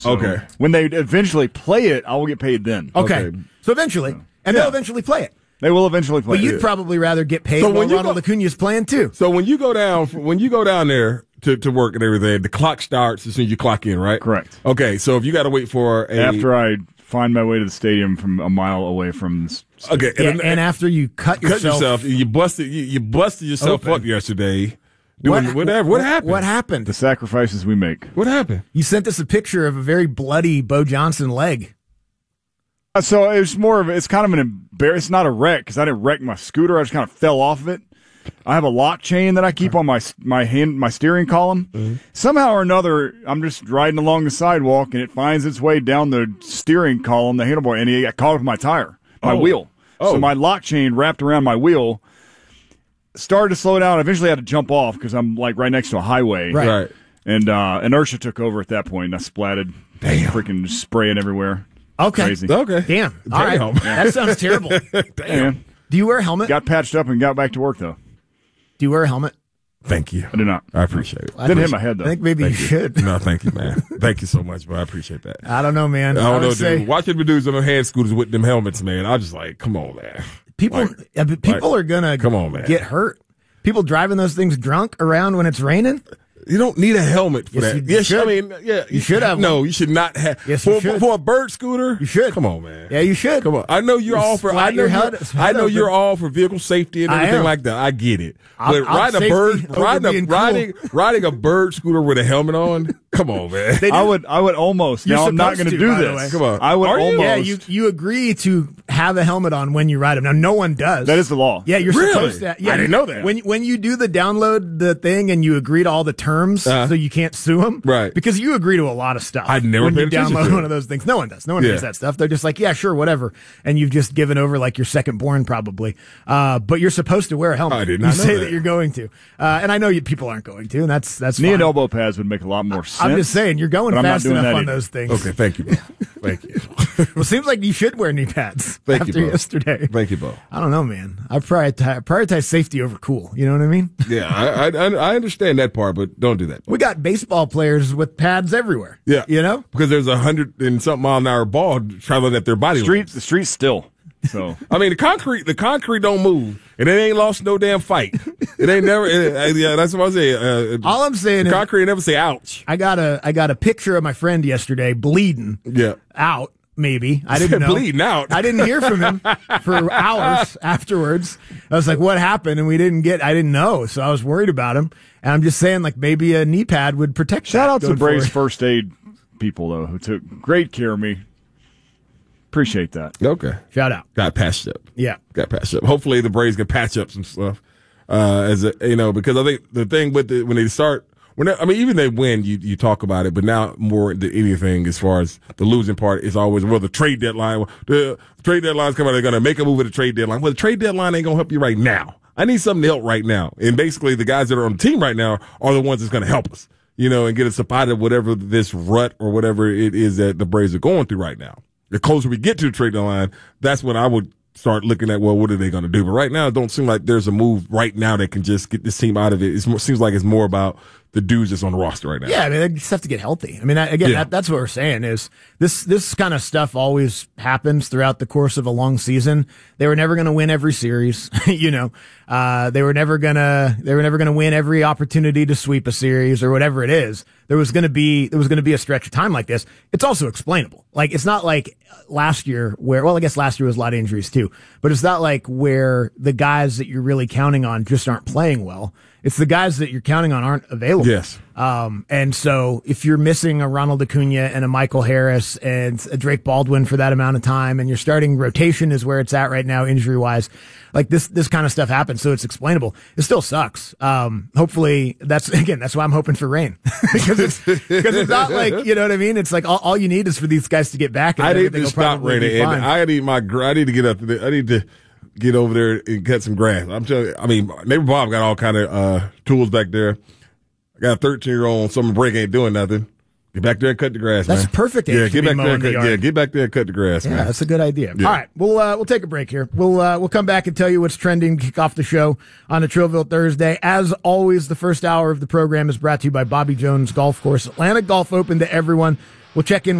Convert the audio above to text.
So Okay. when they eventually play it, I will get paid then. Okay. So eventually. And they'll eventually play it. They will eventually play But it. you'd probably rather get paid So while when you Ronald Acuna's playing too. So when you go down there to work and everything, the clock starts as soon as you clock in, right? Correct. Okay, so if you got to wait for After I find my way to the stadium from a mile away from the okay, Yeah, and after you cut yourself you busted yourself open. up yesterday. Doing whatever. What happened? What happened? the sacrifices we make. What happened? You sent us a picture of a very bloody Bo Johnson leg. So it's kind of an embarrassment. It's not a wreck because I didn't wreck my scooter. I just kind of fell off of it. I have a lock chain that I keep on my steering column. Mm-hmm. Somehow or another, I'm just riding along the sidewalk and it finds its way down the steering column, the handlebar, and it got caught up in my tire, my wheel. Oh. So my lock chain wrapped around my wheel. Started to slow down. Eventually, I had to jump off because I'm like right next to a highway. Right. And inertia took over at that point, and I splatted. Damn. Freaking spraying everywhere. Okay. Crazy. Okay. Damn. All right. Damn. That sounds terrible. Man. Do you wear a helmet? Got patched up and got back to work, though. Do you wear a helmet? Thank you. I do not. I appreciate it. Didn't hit my head, though. I think maybe you should. No, thank you, man. Thank you so much, bro. I appreciate that. I don't know, man. I don't know, would say dude. Watching the dudes on the hand scooters with them helmets, man. I just like, come on, man. people are gonna come on, man. get hurt. People driving those things drunk around when it's raining. You don't need a helmet for Yes, that. you should. I mean, yeah, You should have No, one. you should not have. Yes, you for, should. for a bird scooter, You should. Come on, man. Yeah, you should. Come on. I know you're You all for. splat I know your you're. head I know open. you're all for vehicle safety and I everything am. like that. I get it. I'm But riding a safety bird, over being cool. riding a bird scooter with a helmet on. Come on, man. I would almost. You're Now, I'm not going supposed to to, do by the way. this. Come on. I would Are you? almost. Yeah, you agree to have a helmet on when you ride them. Now, no one does. That is the law. Yeah, you're Really? supposed to. Yeah, I didn't know that. When you do the download the thing and you agree to all the terms, so you can't sue them, Right. Because you agree to a lot of stuff. I'd never when you paid attention download to it. one of those things. No one does. No one Yeah. does that stuff. They're just like, yeah, sure, whatever. And you've just given over like your second born, probably. But you're supposed to wear a helmet. I did not You know say that. that you're going to, and I know people aren't going to, and that's Knee fine. and elbow pads would make a lot more sense. I'm just saying you're going but I'm not fast doing enough that on either. those things. Okay, thank you, bro. Thank you. Well, seems like you should wear knee pads Thank after you, bro. yesterday. Thank you, bro. I don't know, man. I prioritize safety over cool. You know what I mean? Yeah, I understand that part, but don't do that. We got baseball players with pads everywhere. Yeah, You know? because there's 100 and something mile an hour ball traveling at their body. The street's still. So I mean, the concrete don't move, and it ain't lost no damn fight. It ain't never. Yeah, that's what I say. All I'm saying is concrete never say ouch. I got a picture of my friend yesterday bleeding Yeah, out, maybe. I didn't know. bleeding out. I didn't hear from him for hours afterwards. I was like, what happened? And I didn't know. So I was worried about him. And I'm just saying, like, maybe a knee pad would protect shout that out to going Braves forward. first aid people though, who took great care of me. Appreciate that. Okay, Shout out. got patched up. Yeah. Got patched up. Hopefully, the Braves can patch up some stuff. Because I think the thing with when they start. Even they win, you talk about it, but now more than anything, as far as the losing part, is always, the trade deadline. The trade deadline's coming. They're going to make a move at the trade deadline. Well, the trade deadline ain't going to help you right now. I need something to help right now. And basically, the guys that are on the team right now are the ones that's going to help us, and get us up out of whatever this rut or whatever it is that the Braves are going through right now. The closer we get to the trade deadline, that's when I would start looking at, well, what are they going to do? But right now, it don't seem like there's a move right now that can just get this team out of it. It seems like it's more about the dudes that's on the roster right now. Yeah, I mean, they just have to get healthy. I mean, that's what we're saying is this kind of stuff always happens throughout the course of a long season. They were never going to win every series, they were never going to win every opportunity to sweep a series or whatever it is. There was going to be a stretch of time like this. It's also explainable. Like, it's not like last year I guess last year was a lot of injuries too, but it's not like where the guys that you're really counting on just aren't playing well. It's the guys that you're counting on aren't available. Yes. And so if you're missing a Ronald Acuna and a Michael Harris and a Drake Baldwin for that amount of time, and your starting rotation is where it's at right now, injury wise, like this kind of stuff happens. So it's explainable. It still sucks. Hopefully that's why I'm hoping for rain because it's not like, you know what I mean? It's like all you need is for these guys to get back. And I need everything to will stop probably be raining. And fine. I need to get up there. I need to get over there and cut some grass. I'm telling you, neighbor Bob got all kind of tools back there. I got a 13-year-old on summer break, ain't doing nothing. Get back there and cut the grass, That's man. perfect. Yeah, age get to be back there. mowing the yard. Get back there and cut the grass, Yeah, man. that's a good idea. Yeah. All right, we'll take a break here. We'll come back and tell you what's trending, kick off the show on a Trillville Thursday. As always, the first hour of the program is brought to you by Bobby Jones Golf Course. Atlantic Golf open to everyone. We'll check in